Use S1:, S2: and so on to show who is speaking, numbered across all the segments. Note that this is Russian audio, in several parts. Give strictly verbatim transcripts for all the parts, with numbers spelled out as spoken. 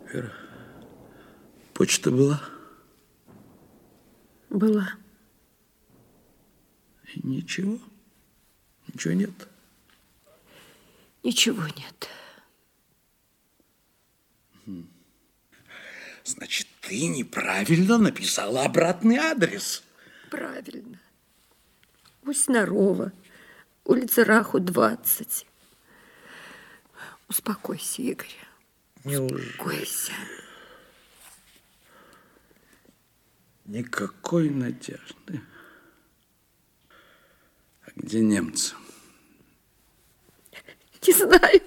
S1: Вера, почта была?
S2: Была.
S1: И ничего? Ничего нет?
S2: Ничего нет.
S1: Значит, ты неправильно написала обратный адрес.
S2: Правильно. Усть-Нарова, улица Раху, двадцать. Успокойся, Игорь. Успокойся.
S1: Никакой надежды. А где немцы?
S2: Не знаю.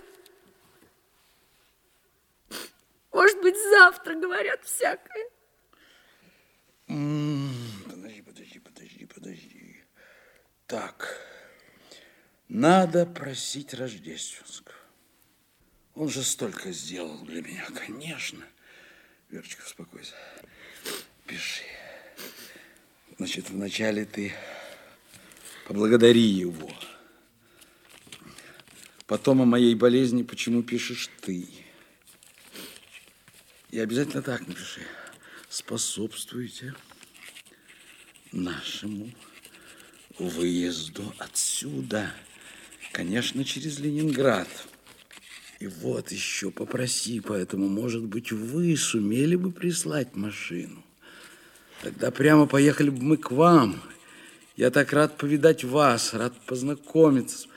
S2: Может быть, завтра, говорят, всякое.
S1: Подожди, подожди, подожди, подожди. Так, надо просить Рождественского. Он же столько сделал для меня, конечно. Верочка, успокойся. Пиши. Значит, вначале ты поблагодари его. Потом о моей болезни почему пишешь ты. И обязательно так напиши. Способствуйте нашему выезду отсюда. Конечно, через Ленинград. И вот еще попроси, поэтому, может быть, вы сумели бы прислать машину. Тогда прямо поехали бы мы к вам. Я так рад повидать вас, рад познакомиться.